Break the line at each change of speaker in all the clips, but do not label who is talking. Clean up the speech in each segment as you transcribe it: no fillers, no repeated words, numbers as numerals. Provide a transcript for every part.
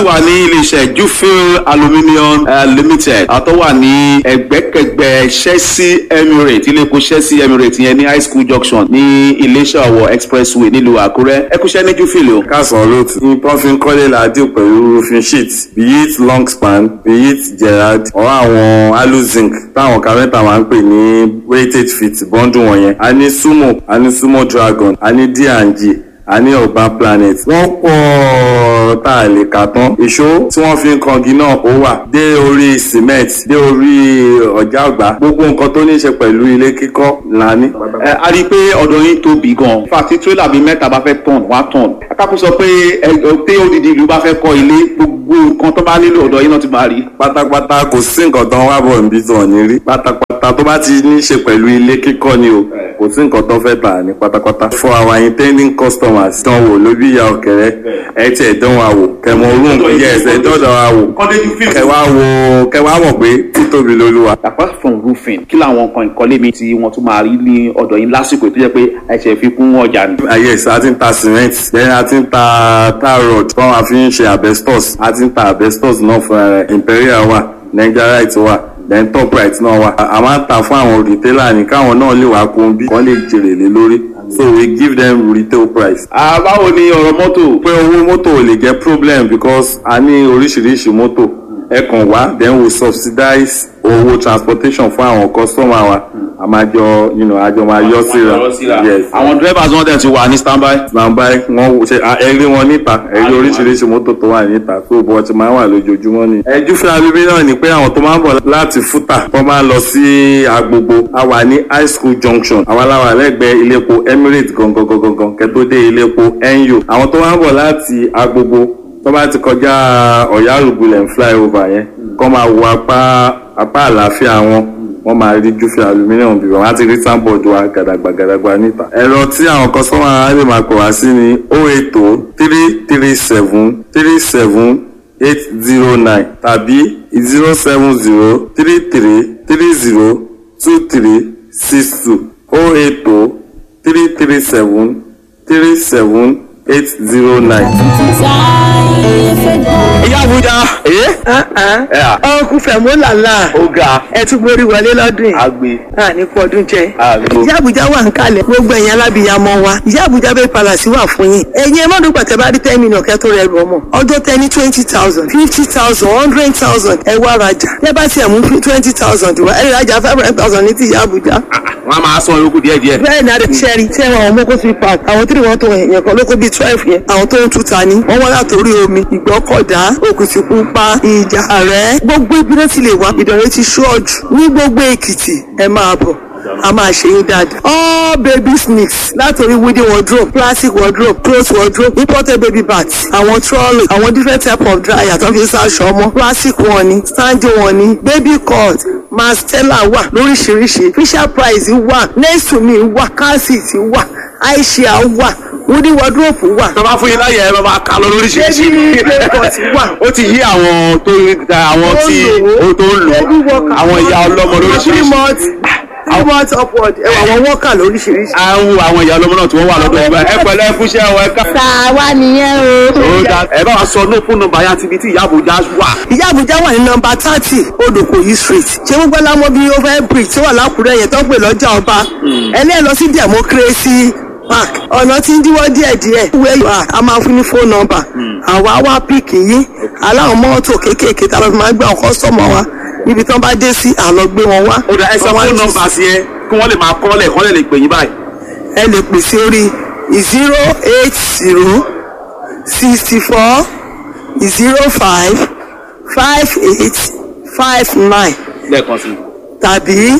sì wà ní iléeṣẹ́ Jufil Aluminium Limited àtọ́ wà ní ẹgbẹ́kẹgbẹ́ Chelsea Emirates ilé epo Chelsea Emirates yẹn ní High School Junction ní Iléṣà Ọ̀wọ̀ Expressway nílùú Àkúrẹ́. Ẹ kúṣẹ́ ní Jufil o.
Káàsán lóòtù ní pọ́fin kọ́lé làádìí pẹ̀lú roofing sheet be it long span be it Gerard or àwọn aluzinc táwọn kárẹ́ntà máa ń pè ní weighted feet bọ́ńdù wọ̀nyẹn. A ní Sumo Dragon a ní D&G a ní Urban Planet. Wọ́n pọ̀ tá a lè kà tán. Ìṣó tí wọ́n fi ń kangi náà ó wà dé orí cement dé orí ọ̀já ọ̀gbá. Gbogbo nǹkan tó ní í ṣe pẹ̀lú ilé kíkọ́ là ní.
A rí i pé ọ̀dọ̀ yín tóbi gan-an. Fàtí tírélà bíi mẹ́ta bá fẹ́ tọ̀n wá tọ̀n. Akápò sọ pé tí odidi ìlú bá fẹ́ kọ́ ilé gbogbo nǹkan tó bá nílò ọ̀dọ̀ yín náà ti máa rí.
Pátápátá kò sí nǹkan tó ń wá bọ̀ níbi tó ní rí. Pátápátá tó bá ti ní í ṣe pẹ̀lú ilé kíkọ́ ni o. Kò sí nǹkan tó fẹ́ tà ní pátápátá. For our intending customers dán wò ló bí ìyá ọ̀kẹ́rẹ́ ẹ ti ẹ̀ dán wa wò kẹmọ orú nǹkan yẹ ẹsẹ̀ dọ́dọ̀ wa wò kẹwàá mọ̀ pé títóbi lolúwa.
Apart from roofing kí làwọn nǹkan ìkọ́lé mi tí wọ́n tún máa rí ní ọ̀dọ̀ yín lásìkò tó jẹ́ pé ẹ̀ṣẹ̀ fi kún ọjà ni.
Yes, a ti ń ta cement then a ti ń ta tar rod tí wọ́n fi ń ṣe asbestos a ti ń ta asbestos náà fún Imperial wà Nigerite wà then top right náà wà. A máa ń ta fún àwọn retailer ní káwọn náà lè wá kún bí wọ́n lè jèrè lé lórí. So we give them retail price.
Báwo ni ọ̀rọ̀ mọ́tò?
Pé owó mọ́tò ò lè jẹ́ problem because a ní oríṣiríṣi mọ́tò. Ẹ kàn wá then we subsidize owó transportation fún àwọn customer wa. A máa jọ àjọ máa yọ síra. Yes.
Àwọn drivers wọn dẹ̀ ti wà ní standby.
Wọ́n ṣe ẹ̀rí wọn níta ẹ̀rí oríṣiríṣi mọ́tò tó wà níta tó bọ́ ti máa wà lójoojúmọ́ ni. Jufil Aluminium ni pé àwọn tó máa ń bọ̀ láti Fútà wọ́n máa ń lọ sí Agbogbo. A wà ní High School Junction. Àwa la wà lẹ́gbẹ̀ẹ́ ilé epo Emirates gangan kẹ́tó dé ilé epo NU. Àwọn tó máa ń bọ̀ láti Agbogbo tó bá ti kọjá Ọ̀yárùgbùlẹ̀ flyover yẹn kọ́ máa wo apá àlàáfíà wọ́n máa rí Jufil Aluminium bí wọ́n á ti rí sáńbọ̀dù wa gàdàgbà níta. Ẹ̀rọ tí àwọn kọ́sọ́mà lè máa pè wá sí ni 080-337-809 tàbí 070-3330-2362 080-337-809.
Ìyá Àbújá.
Ọkùn fẹ̀mú làlá.
Ó ga.
Ẹ tún borí wọlé lọ́dún yìí.
Àgbè.
Ní pọ́dún jẹ.
Àgbò.
Ìyá Àbújá wà ń kalẹ̀. Gbogbo ẹ̀yin alábìyamọ wa. Ìyá Àbújá bẹ́ẹ̀ palàsí wà fún yín. Ẹ̀yin ẹ má dùn pàtẹ́ bá rí 10 million kẹ́ tó rẹ̀ rù ọmọ. Ọjọ́ tẹ ní 20,000, 50,000, 100,000 ẹ wá rajà. Ẹ bá tiẹ̀ mú 20,000 wá. Ẹ rajà 500,000 ní ti Ìyá Àbújá.
Wọ́n máa sọ yòókù díẹ̀díẹ̀.
Bẹ́ẹ̀ ni àdẹ̀ṣẹ́rí tí ẹ̀wọ̀n àwọn mọ́kó sí park. Àwọn tí wọ́n tó yẹn kan lóko bíi 12 yẹn. Àwọn tó ń tuta ní. Wọ́n wá látòrí omi, Ìgbọ́kọ̀dá, Òkìtìpupa, Ìjàrẹ́. Gbogbo ibi náà ti lè wá. Ìdọ̀rẹ́ ti ṣọ́ọ̀jù. Ní gbogbo Èkìtì ẹ máa bọ̀. A máa ṣe yín dáadáa. All baby sneaks látòrí wooden wardrobe, plastic wardrobe, clothes wardrobe, imported baby bags, àwọn trolley, àwọn different type of dryer tó fi ń sáṣọ ọmọ, plastic wọn ni, standing wọn ni, baby cut, mastella wà lóríṣiríṣi, Fisher Price wà, Nesumi wà, Calcit wà, Aisha wà, wooden wardrobe wà.
Tó bá fún yín láyè ẹ máa kà lọ lóríṣiríṣi.
Baby cut wà.
Ó ti yí àwọn tó ń lò àwọn ìyá ọlọ́mọ lóríṣiríṣi.
3 months upward ẹ wà wọn wọ́ọ̀kà lóríṣiríṣi.
Àwọn ìyá ọlọ́mọ náà tí wọ́n wà lọ́dọ̀ ìgbà ẹ pẹ̀lẹ́ fúnṣẹ́ ọ ẹ̀ka.
Tàwa nìyẹn o.
Ẹ bá wa sọ ní fún nọ́mbà yá tibí tí Ìyá Àbújá wà.
Ìyá Àbújá wà ní nọ́mbà 30 Odòkòyí street. Ṣé gbogbo lámọ́ bí over bridge tó wà lákùrẹ́ yẹn tó ń pè lọ́jà ọba. Ẹlẹ́ẹ̀ lọ sí Democracy Park. Ọ̀nà tí ń díwọ́ díẹ̀díẹ̀. Where you are, a máa fún ní phone number. Àwa wá píìkì yín. Aláwọ̀ mọ́tò kéékèèké tá a lọ fi máa gbé àwọn kọ́sọ́mọ̀ wa. Níbi tí wọ́n bá dé sí àlọ́ gbé wọn wá.
Ó dà ẹ sọ fún nọ́mbà sí ẹ kí wọ́n lè máa kọ́lẹ̀ kọ́lẹ̀ lè pè yín báyìí.
Ẹ lè pè sí orí 080-05-58-59
lẹ́ẹ̀kan sí.
tàbí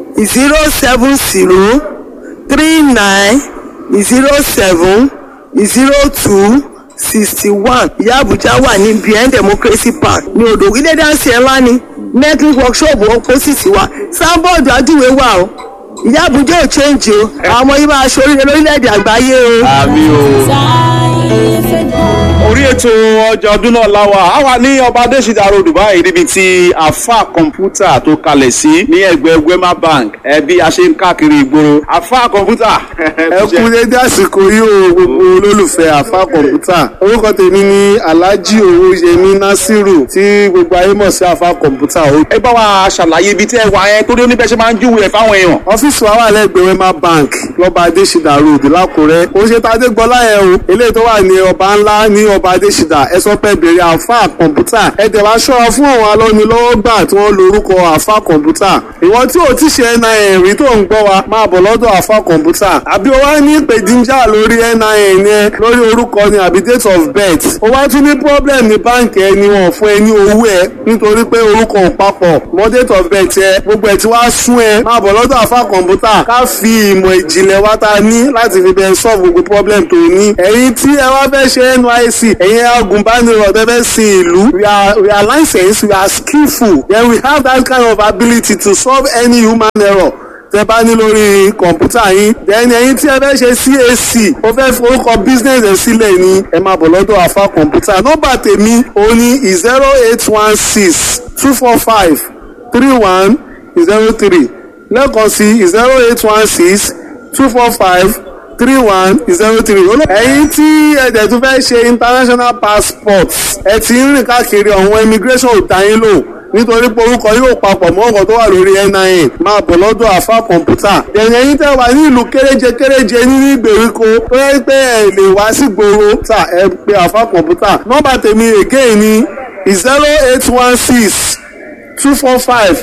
070-39-07-02-61. Ìyá Àbújá wà ní behind Democracy Park ní odò ilé dáńsì ńlá ni network workshop opposite wa sábọọdù ajúwe wà o. Ìyá Àbújá ò change o. Àwọn ọmọ yìí máa ṣoríire lórílẹ̀-èdè àgbáyé o.
Àmín o. Orí ètò ọjà ọdún náà láwà á wà ní ọba adésìdá road báyìí níbi tí àfà kọ̀ǹpútà tó kalẹ̀ sí ní ẹgbẹ́ Wema Bank bí a ṣe ń káàkiri ìgboro àfà kọ̀ǹpútà.
ẹ kú dédé àsìkò yìí o gbogbo olólùfẹ́ àfà kọ̀ǹpútà orúkọ tèmi ní Alhaji Owóyẹmí Nasiru tí gbogbo ayé mọ̀ sí àfà kọ̀ǹpútà.
ẹ bá wa ṣàlàyé ibi tí ẹ wà yẹn torí oníbẹ̀ ṣe máa ń júwèé fáwọn èèyàn.
ọ́fíìsì wa wà lẹ́gbẹ̀ẹ́ Wema Bank lọ́ba adésìdá road lákùrẹ́ ó ṣe tàdé gbọ́lá yẹn o eléyìí tó wà ní ọba ńlá ní ọba adésìdá ẹ sọ pé bèrè àfà kọ̀ǹpútà ẹ tẹ̀ wá ṣọ́ra fún àwọn alọ́nilọ́wọ́gbà tí wọ́n lórúkọ àfà kọ̀ǹpútà ìwọ tí ò ti ṣe NIN rí tó ń gbọ́ wa máa bọ̀ lọ́dọ̀ àfà kọ̀ǹpútà àbí o wá ní ìpèdíjà lórí NIN yẹn lórí orúkọ ni àbí date of birth o wá tún ní problem ní báǹkì ẹ ni wọ́n fún ẹ ní owó ẹ nítorí pé orúkọ ò papọ̀ mọ́ date of birth ẹ gbogbo ẹ ti wá sún ẹ máa bọ̀ lọ́dọ̀ àfà kọ̀ǹpútà ká fi ìmọ̀ ìjìnlẹ̀ wa ta ní láti fi bẹ́ẹ̀ solve gbogbo problem tó ní ẹ̀yin tí ẹ wá fẹ́ ṣe NYSC ẹ̀yin agùnbánirọ̀ tẹ́ fẹ́ sin ìlú we are licensed we are skillful then we have that kind of ability to solve any human error tẹ́ bá ní lórí kọ̀ǹpútà yín then ẹ̀yin tí ẹ fẹ́ ṣe CAC ó fẹ́ forúkọ business ẹ̀ sílẹ̀ ní ẹ máa bọ̀ lọ́dọ̀ àfà kọ̀ǹpútà nọ́mbà tèmi òun ni 0816 245 3103 lẹ́ẹ̀kan sí 0816 245 3103. ẹ̀yin tí ẹ̀dẹ̀ tún fẹ́ ṣe international passport ẹ ti ń rìn káàkiri ọ̀hún immigration ò dá yín lò nítorí pé orúkọ yóò papọ̀ mọ́ ọ̀gọ̀ tó wà lórí NIN máa bọ̀ lọ́dọ̀ àfà kọ̀ǹpútà. ẹ̀yin tẹ́ wà ní ìlú kéréje nínú ìgbèríko tó yẹ pé ẹ lè wá sí gbòòrò tà ẹ pé àfà kọ̀ǹpútà. nọ́mbà tèmi again ni 0816 245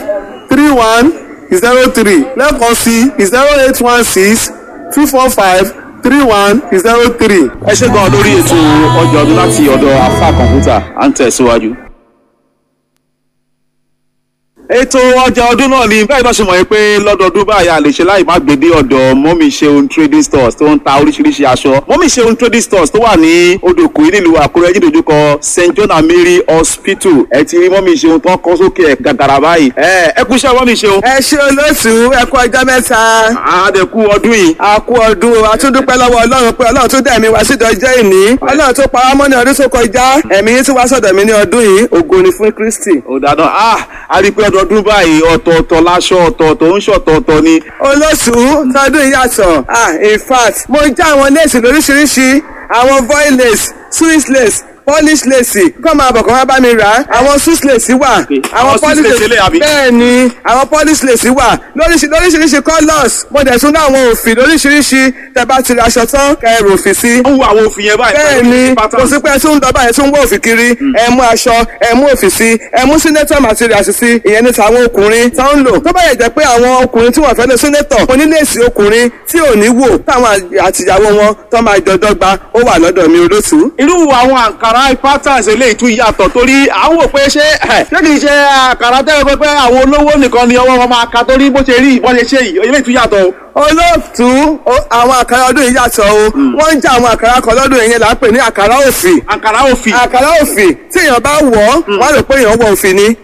3103 lẹ́ẹ̀kan sí 0816 245 3103.
ẹ ṣe gan lórí ètò ọjà ọdún láti ọ̀dọ̀ àfà kọ̀ǹpútà à ń tẹ̀síwájú. ètò ọjà ọdún náà ni bẹ́ẹ̀ náà ṣe mọ̀ pé lọ́dọọdún báyìí a lè ṣe láì má gbé dé ọ̀dọ̀ Mọ́mì Ṣeun trading stores tó ń ta oríṣiríṣi aṣọ. Mọ́mì Ṣeun trading stores tó wà ní Odòkú nílùú Àkúrẹ́ jíjòjúkọ St John and Mary Hospital ẹ ti rí Mọ́mì Ṣeun tán kọ́ sókè ẹ̀ gàgàrà báyìí. ẹ kú iṣẹ́ Mọ́mì Ṣeun.
ẹ ṣe olóṣù ẹ kú ọjọ́ mẹ́ta.
àdẹ̀kú ọdún yìí.
a kú ọdún àtúndúpẹ́ lọ́wọ́ Ọlọ́run pé Ọlọ́run tó dá ẹ̀mí wá sídọ̀ ọjọ́ ìní Ọlọ́run tó pa wá mọ́ ní ọdún tó kọjá ẹ̀mí yín tí wá sọ̀dọ̀ mi ní ọdún yìí ògo ni fún Kristi.
ó dáná a rí pé ọdọọdún báyìí ọ̀tọ̀ọ̀tọ̀ láṣọ ọ̀tọ̀ọ̀tọ̀ ń ṣọ̀tọ̀ọ̀tọ̀ ni.
olóṣù tọdún yàtọ̀ in fact mo já àwọn léèsì lóríṣiríṣi àwọn voile lace swiss lace polish lace kọ́ máa bọ̀ kọ́ máa bá mi rà á àwọn swiss lace wà àwọn polish lace bẹ́ẹ̀ ni àwọn polish lace wà lóríṣiríṣi colours mo dẹ̀ tún ní àwọn òfì lóríṣiríṣi tẹ́ bá ti ra aṣọ tán kẹ́ ẹ rò òfì sí.
ó wù àwọn òfì yẹn báyìí.
bẹ́ẹ̀ ni kò sí pé ẹ tún ń dọ́bà ẹ tún ń wọ òfì kiri ẹ mú aṣọ ẹ mú òfì sí ẹ mú senator materials sí ìyẹn ní tàwọn ọkùnrin tó ń lò tó bá yẹ jẹ́ pé àwọn ọkùnrin tí wọ́n fẹ́ lè senator oníléèsì ọkùnrin tí ò ní wò táwọn àtìyàwó wọn tó máa jọ dọ́gba ó wà lọ́dọ̀ mi olóṣù.
irú àwọn àǹkárá patterns eléyìí tún yàtọ̀ torí à ń wò pé ṣé kì í ṣe àǹkárá tẹ́lẹ̀ pé àwọn olówó nìkan ni ọwọ́ wọn máa ka torí bó ṣe rí ìbọn ṣe ṣe yìí eléyìí tún yàtọ̀ o.
olóòtú àwọn àkàrà ọdún yìí yàtọ̀ o wọ́n ń jẹ́ àwọn àkàrà kan lọ́dún yìí là ń pè ní àkàrà òfì.
àǹkárá òfì.
àkàrà òfì tí èèyàn bá wọ̀ wọ́n rò pé èèyàn wọ òfì ni.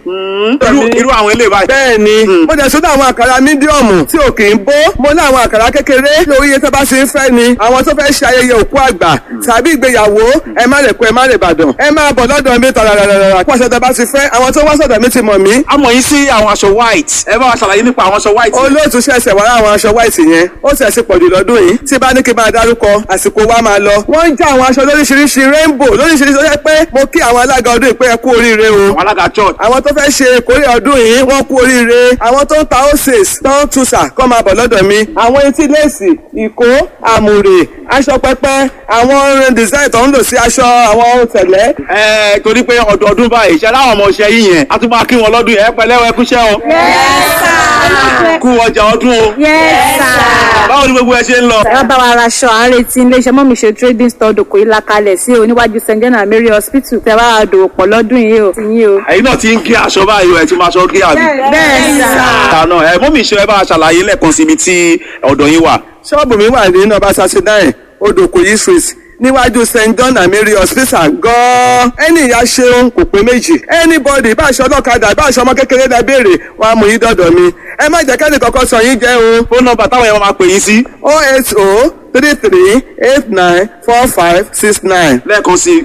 irú àwọn eléyìí báyìí.
bẹ́ẹ̀ ni mo jẹ́ sódà àwọn àkàrà mídíọ̀mù tí ò kì í bó mo ní àwọn àkàrà kékeré lórí iye tó bá ṣe ń fẹ́ ni àwọn tó fẹ́ ṣe ayẹyẹ òkú àgbà tàbí ìgbéyàwó ẹ má lè kó ẹ má lè bàdàn ẹ má bọ̀ lọ́dọ̀ mi tàràràràrà pọ̀ ṣẹ̀dá bá ti fẹ́ àwọn tó wá sọ̀dọ̀ mi ti mọ̀ mí.
a mọ̀ yín sí àwọn aṣọ white ẹ bá wa ṣàlàyé nípa àwọn aṣọ white.
olóòtú ṣẹ̀ṣẹ̀ wá àwọn aṣọ white yẹn ó sì ẹ̀sìn pọ̀jù lọ́dún yìí tí bá ní kí n máa dárúkọ àsìkò wa máa lọ. wọ́n ń já àwọn aṣọ lóríṣiríṣi rainbow lóríṣiríṣi ó yẹ pé mo kí àwọn alága ọdún yìí pé ẹ kú oríire o.
àwọn alága church.
àwọn tó fẹ́ ṣe ìkórè ọdún yìí wọ́n kú oríire àwọn tó ń ta oses tó ń tuṣà kọ́ máa bọ̀ lọ́dọ̀ mi. àwọn etí léèsì ìkó àmùrè aṣọ pẹpẹ àwọn design tó ń lò sí aṣọ àwọn ohun tẹ̀lẹ́.
torí pé ọdọọdún báyìí ṣe láwọn ọmọ ọṣẹ yìí yẹn a tún máa kí wọn lọ́dún yẹn pẹ̀lẹ́ ẹkúṣẹ́ o.
Yes sir.
kú ọjà ọdún o.
Yes sir.
báwo ni gbogbo ẹ ṣe ń lọ.
ẹ bá wa raṣọ à ń retí iléeṣẹ́ Mọ́mì Ṣeun trading store dòkò ìlà kalẹ̀ sí oníwájú St John and Mary Hospital tẹ wá dòwò pọ̀ lọ́dún yìí o ti yín o.
ẹ̀yin náà ti ń gé aṣọ báyìí ẹ ti máa ṣọ gé àbí.
bẹ́ẹ̀ sà.
Mọ́mì Ṣeun ẹ bá wa ṣàlàyé lẹ́ẹ̀kan síbi tí ọ̀dọ̀ yín wà.
ṣọ́ọ̀bù mi wà ní nọ́mbà 39 Odòkòyí street níwájú St John and Mary Hospital gan-an ẹni ìyá Ṣeun kò pé méjì anybody bá aṣọ ọlọ́kadà bá aṣọ ọmọ kékeré dá béèrè wọn á mú yín dọ́dọ̀ mi ẹ má jẹ́ kẹ́ni kọ́kọ́ sọ yín jẹ́ o.
fóònù nọ́mbà táwọn èèyàn máa pè yín sí.
080 08033894569.
lẹ́ẹ̀kan sí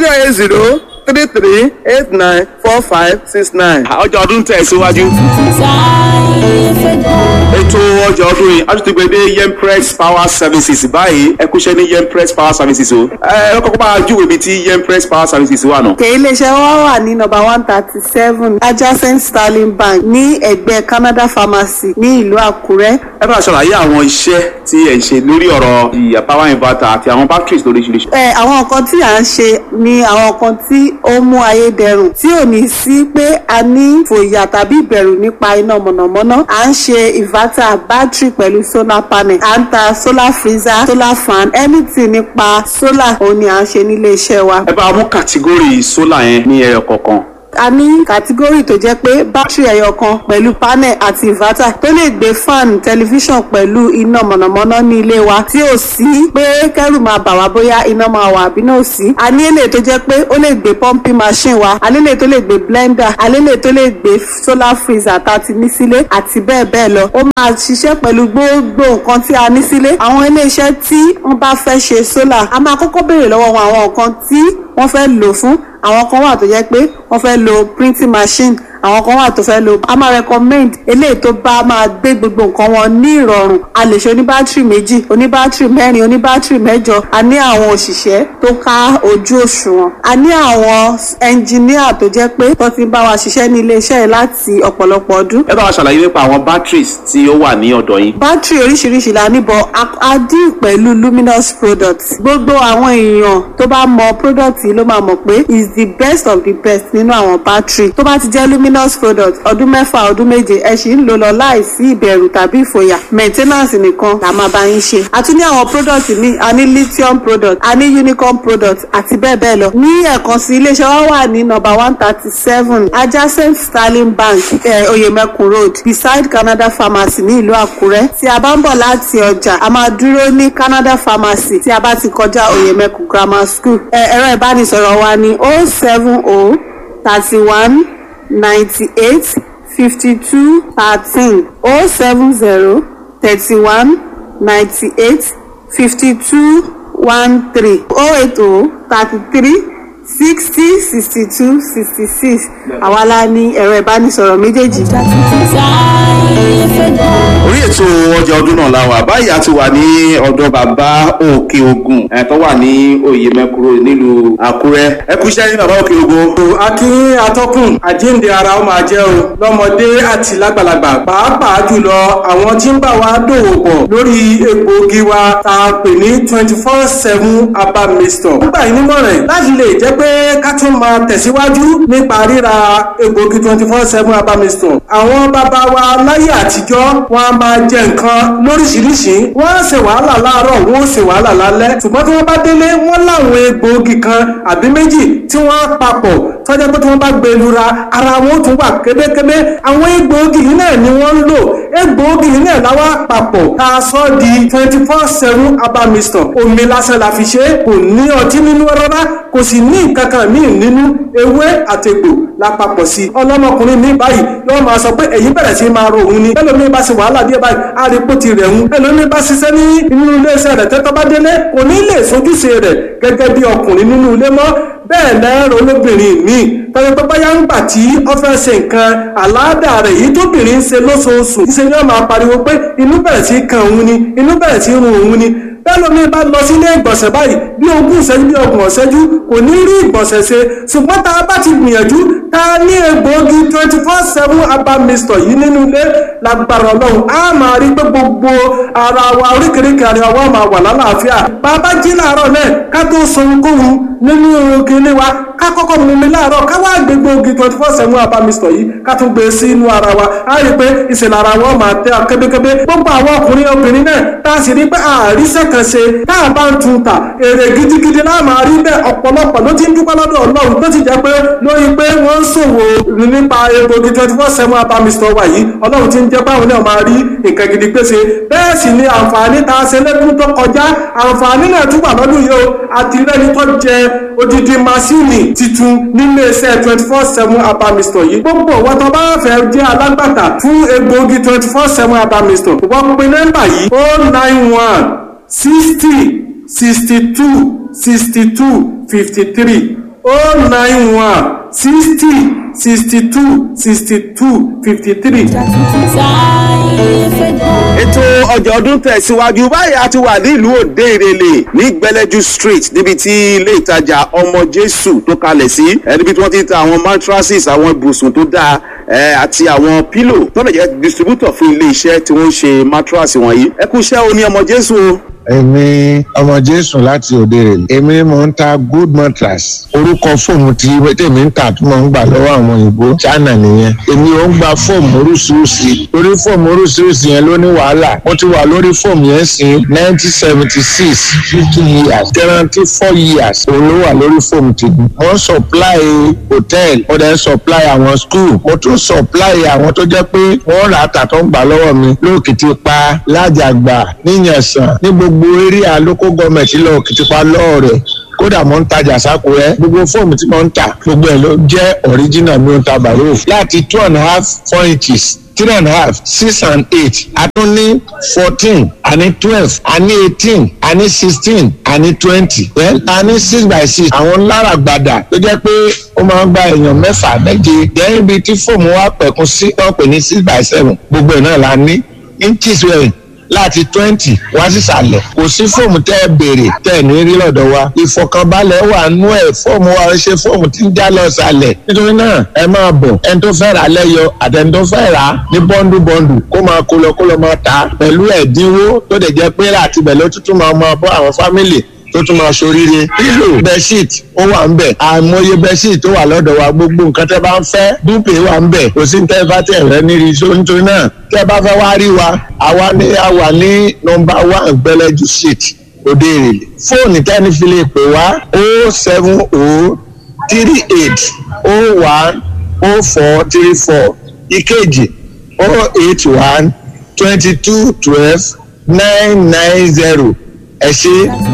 08033894569.
ọjà ọdún tẹ̀síwájú. ètò ọjà ọdún yìí a tún ti gbé dé Yempress Power Services báyìí ẹ kúṣẹ́ ní Yempress Power Services o. ẹ kọ́kọ́ bá júwèé ibi tí Yempress Power Services wà náà.
iléeṣẹ́ wa wà ní nọ́mbà 137 adjacent Sterling Bank ní ẹ̀gbẹ́ Canada Pharmacy ní ìlú Àkúrẹ́.
ẹ bá ṣàlàyé àwọn iṣẹ́ tí ẹ ń ṣe lórí ọ̀rọ̀ ìyá power inverter àti àwọn batteries lóríṣiríṣi.
àwọn nǹkan tí à ń ṣe ni àwọn nǹkan tí ó mú ayé dẹrùn tí ò ní sí pé a ní fòyà tàbí ìbẹ̀rù nípa iná mọ̀nàmọ́ná. À ń ṣe inverter battery pẹ̀lú solar panel. À ń ta solar freezer, solar fan, anything nípa solar òun ni à ń ṣe nílé iṣẹ́ wa.
ẹ bá mú kàtígórì solar yẹn ní ẹyọ kọ̀ọ̀kan.
A ní kàtígórì tó jẹ́ pé bátìrì ẹyọ kan pẹ̀lú panel àti inverter tó lè gbé fan tẹlifíṣàn pẹ̀lú iná mọ̀nàmọ́ná ní ilé wa tí ò sí pé kẹ́rù máa bà wá bóyá iná máa wà àbí náà ò sí. A ní èlé tó jẹ́ pé ó lè gbé pumping machine wa, a ní èlé tó lè gbé blender, a ní èlé tó lè gbé solar freezer tá a ti ní sílé àti bẹ́ẹ̀ bẹ́ẹ̀ lọ. Ó máa ṣiṣẹ́ pẹ̀lú gbogbo nǹkan tí a ní sílé. Àwọn iléeṣẹ́ tí wọ́n bá fẹ́ ṣe solar, a máa kọ́kọ́ béèrè lọ́wọ́ wọn àwọn nǹkan tí wọ́n fẹ́ lò fún. Àwọn kan wà tó jẹ́ pé wọ́n fẹ́ lo printing machine, àwọn kan wà tó fẹ́ lo a máa recommend eléyìí tó bá máa gbé gbogbo nǹkan wọn ní ìrọ̀rùn. A lè ṣe oníbátìrì méjì, oníbátìrì mẹ́rin, oníbátìrì mẹ́jọ. A ní àwọn òṣìṣẹ́ tó ká ojú òṣùwọ̀n. A ní àwọn ẹnjìníà tó jẹ́ pé tó ti ń bá wa ṣiṣẹ́ ní iléeṣẹ́ yìí láti ọ̀pọ̀lọpọ̀ ọdún.
ẹ bá wa ṣàlàyé nípa àwọn batteries tí ó wà ní ọ̀dọ̀ yín.
Bátìrì oríṣiríṣi la níbọ̀ a deal pẹ̀lú luminous products. Gbogbo àwọn èèyàn tó bá mọ product yìí ló máa mọ̀ pé is the best of the best nínú àwọn bátìrì. Tó bá ti jẹ́ luminous product ọdún mẹ́fà ọdún méje ẹ ṣì ń lò lọ láìsí ìbẹ̀rù tàbí ìfòyà. Maintenance nìkan la máa bá yín ṣe. A tún ní àwọn product míì, a ní lithium product, a ní unicorn product àti bẹ́ẹ̀ bẹ́ẹ̀ lọ. Ní ẹ̀kan sí iléeṣẹ́ wa wà ní nọ́mbà 137 adjacent Sterling Bank Oyemekun Road beside Canada Pharmacy ní ìlú Àkúrẹ́. Tí a bá ń bọ̀ láti ọjà a máa dúró ní Canada Pharmacy tí a bá ti kọjá Oyemekun Grammar School. Ẹ̀rọ ìbánisọ̀rọ̀ wa ní 070 31 98 52 13 070 31 98 52 13 080 33 60 62 66. Àwa la ní ẹ̀rọ ìbánisọ̀rọ̀ méjèèjì.
orí ètò ọjà ọdún náà la wà báyìí a ti wà ní ọ̀dọ̀ bàbá Òkè Ògùn tó wà ní Oyemekun Road nílùú Àkúrẹ́. ẹ kú iṣẹ́ ní bàbá Òkè Ògùn.
akí atọ́kùn àjíǹde ara ó máa jẹ́ o lọ́mọdé àti lágbàlagbà pàápàá jùlọ àwọn tí ń bá wa dòwò pọ̀ lórí egbòogi wa tá a pè ní 24/7 herbal mixture. nígbà yìí nímọ̀ràn láti lè jẹ́ pé ká tún máa tẹ̀síwájú nípa ríra egbòogi 24/7 herbal mixture. àwọn bàbá wa láyé àtijọ́ wọn a máa jẹ nǹkan lóríṣiríṣi wọ́n á ṣe wàhálà láàárọ̀ wọ́n ó ṣe wàhálà lálẹ́ ṣùgbọ́n tí wọ́n bá délé wọ́n láwọn egbòogi kan àbí méjì tí wọ́n á papọ̀ tọ́jà pé tí wọ́n bá gbé lura ara wọn ó tún wà kébékébé. àwọn egbòogi yìí náà ni wọ́n ń lò egbòogi yìí náà láwá papọ̀ tá a sọ di 24/7 herbal mixture. omi lásán la fi ṣe kò ní ọtí nínú rárá kò sì ní nǹkan kan míì nínú ewé àtegbò lápapọ̀ sí. ọlọ́mọkùnrin mi báyìí yóò máa sọ pé èyí bẹ̀rẹ̀ sí máa ro òun ni ẹlòmíì bá ṣe wàhálà díẹ̀ báyìí á rí pò ti rẹ̀ ń ẹlòmíì bá ṣiṣẹ́ ní inú iléeṣẹ́ rẹ̀ tẹ́tọ́ bá délé kò ní lè sojúṣe rẹ̀ gẹ́gẹ́ bí ọkùnrin nínú ilé mọ́. bẹ́ẹ̀ lẹ́rọ olóbìnrin míì tọ́jú pé báyà ń gbà tí ó fẹ́ ṣe nǹkan àládà rẹ̀ yìí tóbìnrin ń ṣe lóṣooṣù ṣe ni wọ́n máa pariwo pé inú bẹ̀rẹ̀ sí kan òun ni inú bẹ̀rẹ̀ sí run òun ni. bẹ́ẹ̀ lómi bá lọ sílé ìgbọ̀nsẹ̀ báyìí bí 20 ìṣẹ́jú bí 30 ìṣẹ́jú kò ní rí ìgbọ̀nsẹ̀ ṣe ṣùgbọ́n tá a bá ti gbìyànjú tá a ní egbòogi 24/7 herbal mixture yìí nínú ilé lágbára Ọlọ́run á máa rí pé gbogbo ara wa oríkèéríkèé ara wa máa wà lálàáfíà. bàbá jí láàárọ̀ náà ká tó sọ ohunkóhun nínú kinní wa ká kọ́kọ́ mú mi láàárọ̀ ká wá gbé egbòogi 24/7 herbal mixture yìí ká tún gbé sí inú ara wa á rí pé ìṣẹ̀lẹ̀ ara wa máa tẹ́ kébékébé. gbogbo àwọn ọkùnrin obìnrin náà tá a sì rí pé àríṣẹ́ kan ṣe tá a bá ń tún ta èrè gidigidi náà máa rí bẹ́ẹ̀ ọ̀pọ̀lọpọ̀ ló ti ń dúpẹ́ lọ́dọ̀ Ọlọ́run tó ti jẹ́ pé lórí pé wọ́n ń ṣòwò nípa egbòogi 24/7 herbal mixture wa yìí Ọlọ́run ti ń jẹ́ báwọn náà máa rí nǹkan gidi pèsè. bẹ́ẹ̀ sì ni àǹfààní tá a ṣe lẹ́dún tó kọjá àǹfààní náà tún wà lọ́dún yìí o àti rẹ́ni tó jẹ odidi masini titun nílé iṣẹ́ 24/7 herbal mixture yìí. gbogbo wọn tó bá fẹ́ jẹ́ alágbàtà fún egbòogi 24/7 herbal mixture wọ́n pe nọ́mbà yìí 091 60 62 62 53 091 60 62 62 53.
ètò ọjà ọdún tẹ̀síwájú báyìí a ti wà nílùú òde ìrẹ̀lẹ̀ ní gbẹlẹ́jú street níbi tí ilé ìtajà ọmọ jésù tó kalẹ̀ sí níbi tí wọ́n ti ta àwọn mattresses àwọn ibùsùn tó dáa àti àwọn pillow tó lè jẹ́ distributor fún ilé iṣẹ́ tí wọ́n ń ṣe mattress wọ̀nyí ẹ kú iṣẹ́ o ní ọmọ jésù o.
èmi ọmọ jésù láti òde rẹ̀ èmi ni mò ń ta good mattress orúkọ fóòmù tí tèmi ń tà tí mò ń gbà lọ́wọ́ àwọn òyìnbó china nìyẹn èmi ò ń gba fóòmù oríṣiríṣi torí fóòmù oríṣiríṣi yẹn ló ní wàhálà mo ti wà lórí fóòmù yẹn sí 1976 50 years guarantee 4 years òun ló wà lórí fóòmù tèmi mo ń supply hotel mo dẹ̀ ń supply àwọn school mo tún supply àwọn tó jẹ́ pé wọ́n rà á tà tó ń gbà lọ́wọ́ mi lóòkìtì pa lájàgbà níyànsán ní gbogbo eré local government lọ Òkìtìpá lọ́ọ̀rẹ̀ kódà mo ń tajà sákúrẹ́ gbogbo fóòmù tí mo ń tà gbogbo ẹ̀ ló jẹ́ original mi ń ta bàrò láti 2.5 4 inches 3.5 6 and 8 a tún ní 14 a ní 12 a ní 18 a ní 16 a ní 20 well a ní 6x6 àwọn lára gbàdà tó jẹ́ pé ó máa ń gba èèyàn mẹ́fà méje jẹ́ ibi tí fóòmù wa pẹ̀kun sí wọ́n pè ní 6x7 gbogbo ẹ̀ náà la ní inches wẹ̀rẹ̀ láti 20 wá sísàlẹ̀ kò sí fóòmù tẹ́ ẹ béèrè tẹ́ ẹ ní rí lọ́dọ̀ wa ìfọ̀kànbalẹ̀ wà nú ẹ̀ fóòmù wa ṣe fóòmù tí ń já lọ sàlẹ̀ nítorí náà ẹ máa bọ̀ ẹni tó fẹ́ rà lẹ́yọ àtẹni tó fẹ́ rà ní bọ́ndù kó máa kó lọ máa ta pẹ̀lú ẹ̀dínwó tó dẹ̀ jẹ́ pé láti bẹ̀ ló tuntun máa bọ́ àwọn fámìlì tó tún máa ṣoríire pílò bẹ́ṣíìtì ó wà ń bẹ̀ àìmọye bẹ́ṣíìtì tó wà lọ́dọ̀ wa gbogbo nǹkan tẹ́ bá ń fẹ́ dúpẹ́ wà ń bẹ̀ kò sí tẹ́ bá tẹ̀ rẹ́ ní rí nítorí náà tẹ́ bá fẹ́ wá rí wa àwa ní nọ́mbà 1 gbẹlẹ́jú street òde ìrèlè fóònù tẹ́ni fi lè pè wá 07038010434 ìkejì 0812212 ẹ ṣe.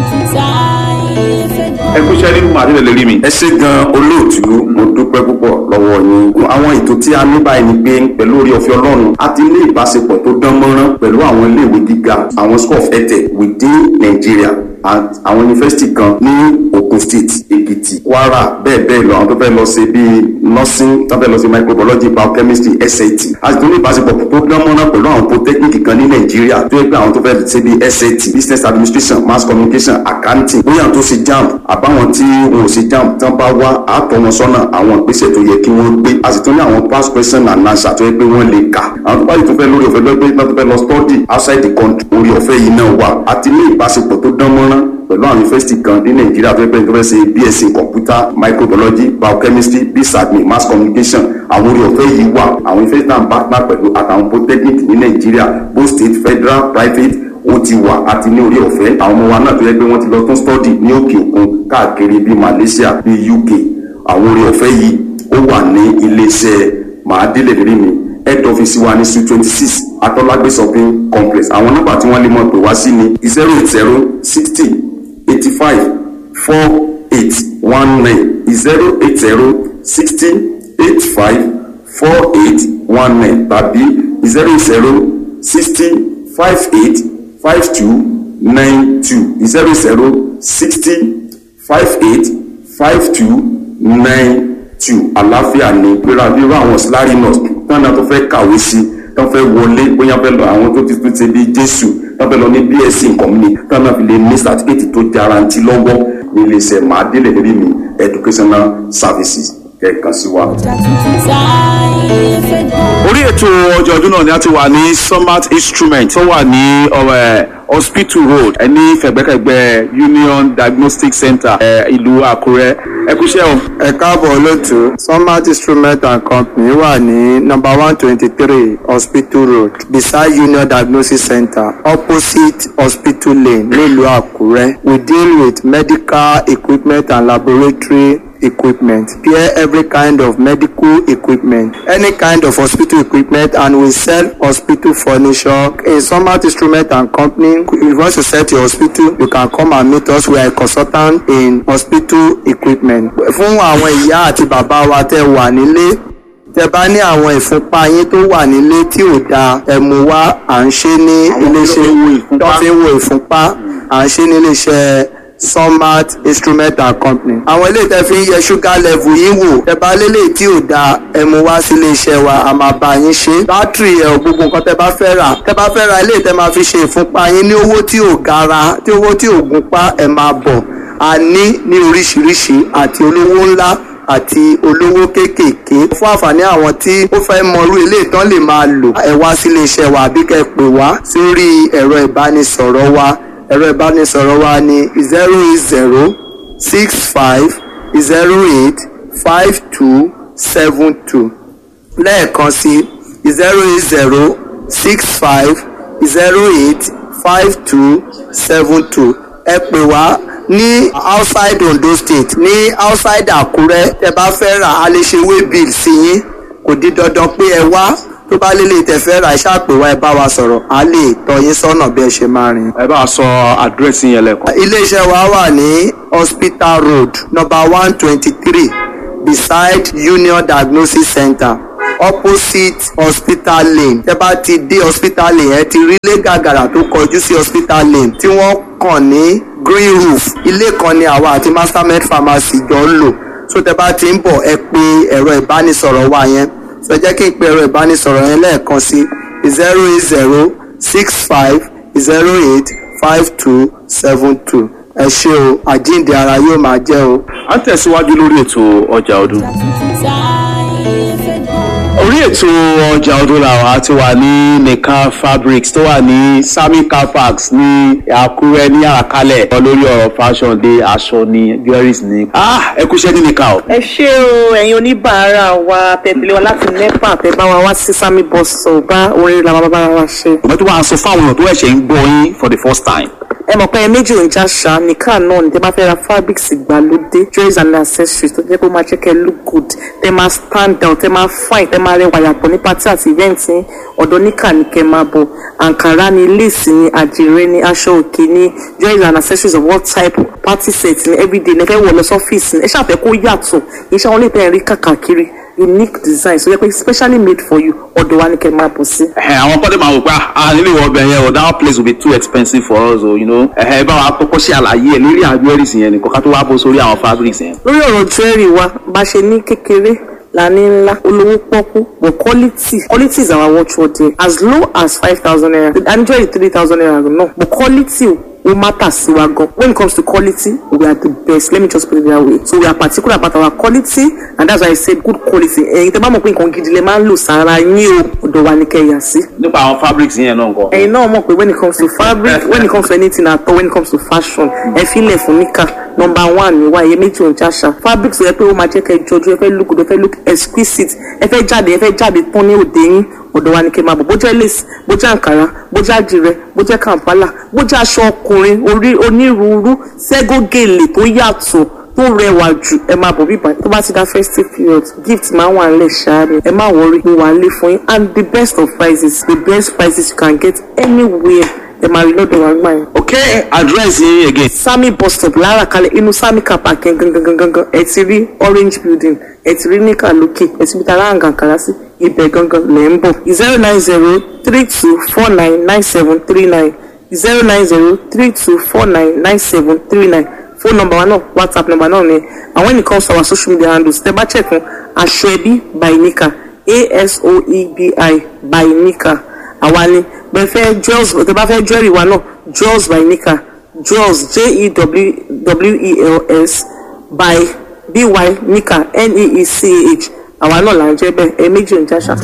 ẹ kú iṣẹ́ nínú màdìrẹ̀ lórí mi.
ẹ ṣe gan olóòtú mo dúpẹ́ púpọ̀ lọ́wọ́ yín. àwọn ètò tí a ní báyìí ni pé pẹ̀lú orí ọ̀fẹ́ ọlọ́run a ti ní ìbáṣepọ̀ tó dán mọ́rán pẹ̀lú àwọn iléèwé gíga àwọn school of edtech within Nigeria àwọn yunifásitì kan ní Ogun State Èkìtì Kwara bẹ́ẹ̀ lọ àwọn tó fẹ́ lọ ṣe bíi nursing tó fẹ́ lọ ṣe microbiology biochemistry SAT a sì tún ní ìbáṣepọ̀ tó dán mọ́rán pẹ̀lú àwọn polytechnic kan ní Nàìjíríà tó yẹ pé àwọn tó fẹ́ ṣe bíi SAT business administration mass communication accounting bóyá àwọn tó ṣe JAMB àbáwọn tí wọn ò ṣe JAMB tán bá wá àtọ̀ wọn sọ́nà àwọn ìgbésẹ̀ tó yẹ kí wọ́n gbé a sì tún ní àwọn past question and answer tó yẹ pé wọ́n lè kà àwọn tó bá yìí tó fẹ́ lórí ọ̀fẹ́ lọ́gbẹ́ tó fẹ́ lọ study outside the country orí ọ̀fẹ́ yìí náà wà a ti ní ìbáṣepọ̀ tó dán mọ́rán pẹ̀lú àwọn yunifásitì kan ní Nàìjíríà tó fẹ́ ṣe BSc computer microbiology biochemistry bsadmin mass communication àwọn orí ọ̀fẹ́ yìí wà àwọn yunifásitì náà partner pẹ̀lú àtàwọn polytechnic ní Nàìjíríà both state federal private ó ti wà àti ní orí ọ̀fẹ́ àwọn ọmọ wa náà tó yẹ pé wọ́n ti lọ tún study ní òkè òkun káàkiri bíi Malaysia bíi UK àwọn orí ọ̀fẹ́ yìí ó wà ní iléeṣẹ́ màádélé lérí mi head office wa ní suite 26 Atọ́lágbé shopping complex àwọn nọ́mbà tí wọ́n lè mọ̀ pé wá sí ní 08060 85 4819 08060 85 4819 tàbí 0060 58 5292 0060 58 5292 àlàáfíà ní pẹ́rẹ́ bí àwọn síláàrí nurse tánà tó fẹ́ kàwé sí tán fẹ́ wọlé bóyá fẹ́ lọ àwọn tó ti tún ṣe bí Jésù tán fẹ́ lọ ní BSc community tánà fi lè ní certificate tó jarantí lọ́wọ́ ní iléeṣẹ́ màádélé lérí mi educational services kẹ̀kan sí wa.
orí ètò ọjọ́ ọdún náà ni a ti wà ní Summit Instrument tó wà ní Hospital Road ẹni fẹ̀gbẹ́kẹ̀gbẹ́ Union Diagnostic Center ìlú Àkúrẹ́ ẹ kúṣẹ́ o.
ẹ káàbọ̀ olóòtú Summit Instrument and Company wà ní number 123 Hospital Road beside Union Diagnostic Center opposite Hospital Lane nílùú Àkúrẹ́. We deal with medical equipment and laboratory equipment, prepare every kind of medical equipment, any kind of hospital equipment, and we sell hospital furniture. In Summit Instrument and Company, if you want to set your hospital, you can come and meet us. We are a consultant in hospital equipment. Fún àwọn ìyá àti bàbá wa tẹ́ wà nílé, tẹ́ bá ní àwọn ìfúnpá yín tó wà nílé tí ò dáa, ẹ mú wá à ń ṣe ní iléeṣẹ́ tó fi ń wo ìfúnpá. à ń ṣe ní iléeṣẹ́ Sunmat Instrument and Company. Àwọn ilé tẹ́ fi ń yẹ sugar level yín wò. Tẹ́ bá lélẹ̀ tí ò da ẹ mú wá sí iléeṣẹ́ wa a máa bá yín ṣe. Bátìrì ẹ̀ ò gbogbo nǹkan tẹ́ bá fẹ́ rà. Tẹ́ bá fẹ́ ra ilé tẹ́ máa fi ṣe ìfúnpá yín ní owó tí ò gara tí owó tí ò gúnpá ẹ máa bọ̀. A ní oríṣiríṣi àti olówó ńlá àti olówó kéékèèké fún àǹfààní àwọn tí ó fẹ́ mọrú ilé ìtàn lè máa lò. Ẹ wá sí iléeṣẹ́ wa àbí kẹ́ pè wá sórí ẹ̀rọ ìbánisọ̀rọ̀ wa. Ẹ̀rọ ìbánisọ̀rọ̀ wa ní 08065085272 lẹ́ẹ̀kan sí 08065085272. Ẹ pè wá ní outside Ondo State ní outside Àkúrẹ́ tẹ́ bá fẹ́ rà á lè ṣe waybill sí yín kò di dandan pé ẹ wá tó bá lélẹ̀ tẹ́ fẹ́ rà ẹ ṣáà pè wá ẹ bá wa sọ̀rọ̀ á lè tọ́ yín sọ́nà bí ẹ ṣe máa rìn.
ẹ bá sọ àdírẹ́sì yẹn lẹ́kọ̀ọ́.
Iléeṣẹ́ wa wà ní Hospital Road number 123 beside Union Diagnosis Center opposite Hospital Lane. Tẹ́ bá ti dé Hospital Lane ẹ ti rí ilé gàgàrà tó kọjú sí Hospital Lane tí wọ́n kàn ní green roof. Ilé kan ni àwa àti Mastermed Pharmacy jọ ń lò. So tẹ́ bá ti ń bọ̀ ẹ pè ẹ̀rọ ìbánisọ̀rọ̀ wa yẹn. So jẹ́ kí n pe ẹ̀rọ ìbánisọ̀rọ̀ yẹn lẹ́ẹ̀kan sí 08065085272. Ẹ ṣé o, àjíǹde ara yóò máa jẹ́ o.
a ń tẹ̀síwájú lórí ètò ọjà ọdún. orí ètò ọjà ọdún làwọn ti wà ní Nika Fabrics tó wà ní Sami Car Parks ní Àkúrẹ́ ní Àràkálẹ̀ lórí ọ̀rọ̀ fashion dé aṣọ ní jewelries ní. ẹ kúṣẹ́ ní Nika o.
ẹ ṣé o ẹ̀yin oníbàárà wa tẹ̀lé wa láti NEPA tẹ́ bá wa wá sí Sami bus stop bá orin la bàbá wa ṣe.
ọ̀bẹ tó wàá sọ fáwọn èèyàn tó ẹ̀ṣẹ̀ ń gbọ́ yín for the first time.
ẹ mọ̀ pé ẹ méjì ò ń já ṣá Nika náà ní tẹ́ bá fẹ́ ra fabrics ìgbàlódé jewelries and accessories tó jẹ́ pé ó máa jẹ́ kẹ́ look good tẹ́ máa stand out tẹ́ máa fine tẹ́ máa rẹwà yàtọ̀ ní party àti event ní ọ̀dọ̀ Nika ní kẹ́ máa bọ̀ àǹkárá ní lace ní àdìrẹ ní aṣọ òkè ní jewelries and accessories of all type party set ní everyday ní fẹ́ wọ̀ lọ sọ́fíìsì ní ẹ ṣàfẹ́ kó yàtọ̀ iṣẹ́ wọn lè tẹ́ ẹ rí kàkàkiri unique design so yẹ pé specially made for you ọ̀dọ̀ wa ní kẹ́ máa bọ̀ sí.
àwọn kọ́dé máa wò pé nílé ìwọ ọbẹ̀ yẹn o that place will be too expensive for us o you know. bá wa kọ́kọ́ ṣe àlàyé ẹ̀ lórí àwọn jewelries yẹn nìkan ká tó wá bọ́ sórí àwọn fabrics yẹn.
lórí ọ̀rọ̀ jewelry wa bá ṣe ní kékeré la ní ńlá olówó pọ́kú but quality is our watchword there as low as 5,000 naira and jewelry 3,000 naira no but quality ó matter sí wa gan. When it comes to quality we are the best, let me just put it that way. So we are particular about our quality and that's why I said good quality. ẹ̀yin tẹ́ bá mọ̀ pé nǹkan gidi lè máa ń lò sára yín o ọ̀dọ̀ wa ní kẹ́yà sí.
nípa àwọn fabrics yẹn náà nǹkan.
ẹ̀yin náà mọ̀ pé when it comes to fabric when it comes to anything at all when it comes to fashion ẹ filẹ̀ fún Nika number 1 ni wa iye méjì òǹjà ṣá fabrics yẹ pé ó máa jẹ́ kẹ́ jọjú ẹ fẹ́ look good ẹ fẹ́ look exquisite ẹ fẹ́ jáde tán ní òde yín ọ̀dọ̀ wa ní kẹ́ máa bọ̀ bó jẹ́ lace bó jẹ́ àǹkárá bó jẹ́ àdìrẹ bó jẹ́ Kampala bó jẹ́ aṣọ ọkùnrin onírúurú ségógèlè tó yàtọ̀ tó rẹwà jù ẹ máa bọ̀ bíbá tó bá ti dá festive period gift máa wà nílẹ̀ ṣáájú ẹ má wọrí mo wà nílé fún yín and the best prices you can get anywhere ẹ máa rí lọ́dọ̀ wa gbà yẹn.
okay address yín again.
Sami bus stop Láràkálẹ̀ inú Sami car park gangan ẹ ti rí orange building ẹ ti rí Nika lókè ẹ ti bí tara àǹkàǹkàrà sí ibẹ̀ gangan lẹ́ ń bọ̀ 09032499739 09032499739 phone number wa náà WhatsApp number náà ni and when it comes to our social media handles tẹ́ bá check fún Asoebi by Nika ASOEBI by Nika àwa ni bẹ́ẹ̀ fẹ́ jewels tẹ́ bá fẹ́ jewelry wa náà jewels by Nika jewels JEWELS by BY Nika NEECAH àwa náà là ń jẹ́ bẹ́ẹ̀ ẹ méjì ń jáṣà.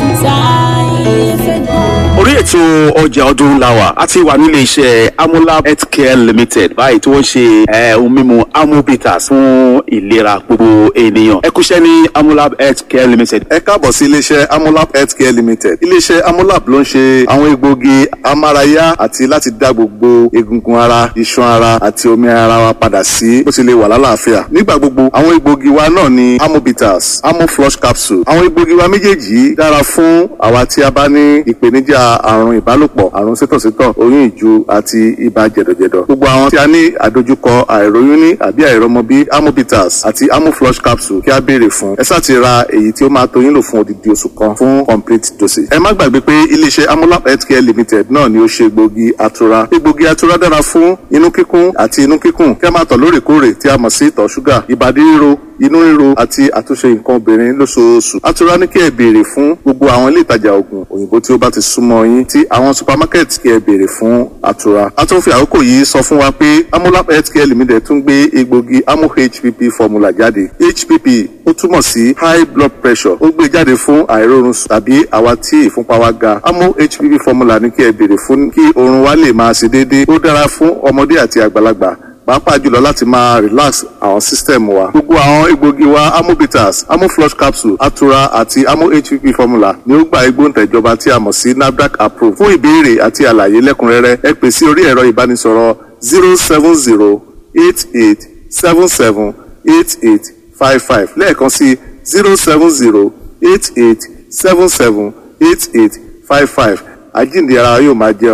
orí ètò ọjà ọdún làwà a ti wà nílé iṣẹ́ Amolab Healthcare Limited báyìí tí wọ́n ṣe ohun mímu Amobitas fún ìlera gbogbo ènìyàn. ẹ kúṣẹ́ ní Amolab Healthcare Limited.
ẹ káàbọ̀ sí iléeṣẹ́ Amolab Healthcare Limited. iléeṣẹ́ Amolab ló ń ṣe àwọn egbòogi amárayá àti láti dá gbogbo egungun ara iṣan ara àti omi ara wa padà sí bó ti lè wà lálàáfíà. nígbà gbogbo àwọn egbòogi wa náà ni Amobitas Amoflush capsule. àwọn egbòogi wa méjèèjì dára fún àwa tí a bá ní ìpèníjà àrùn ìbálòpọ̀, àrùn sétọ̀sétọ̀, oyún ìju àti ibà jẹ̀dọ̀jẹ̀dọ̀. Gbogbo àwọn tí a ní àdojúkọ àìróyún ní àbí àìrọ́mọbí amobitas àti amoflush capsule kí a béèrè fún. Ẹ sáà ti ra èyí tí ó máa tó yín lò fún odidi oṣù kan fún complete dosage. Ẹ má gbàgbé pé iléeṣẹ́ Amolab Healthcare Limited náà ni ó ṣe egbògi Atura. Egbògi Atura dára fún inú kíkún àti inú kíkùn, kí a máa tọ̀ lóòrèkóòrè tí a mọ̀ sí ìtọ̀ ṣúgà, ìbàdí ríro, inú ríro àti àtúnṣe nǹkan obìnrin lóṣooṣù. Atura ní kí ẹ béèrè fún gbogbo àwọn ilé ìtajà oògùn òyìnbó tí ó bá ti súnmọ́ yín, tí àwọn supermarket kí ẹ béèrè fún Atura. A tún fi àkókò yìí sọ fún wa pé Amolab Healthcare Limited tún gbé egbògi Amo HPP formula jáde. HPP ó túmọ̀ sí high blood pressure. Ó gbé jáde fún àìrórun sùn tàbí àwa tí ìfúnpá wa ga. Amo HPP formula ní kí ẹ béèrè fún kí oorun wa lè máa ṣe déédéé. Ó dára fún ọmọdé àti àgbàlagbà, pàápàá jùlọ láti máa relax àwọn system wa. Gbogbo àwọn egbògi wa Amobitas, Amoflush capsule, Atura àti Amo HPP formula ni ó gba igbóǹtẹ̀jọba tí a mọ̀ sí NAFDAC approve. Fún ìbéèrè àti àlàyé lẹ́kùnrẹ́rẹ́ ẹ pè sí orí ẹ̀rọ ìbánisọ̀rọ̀ 070-8877-8855 lẹ́ẹ̀kan sí 070-8877-8855. Àjíǹde ara yóò máa jẹ́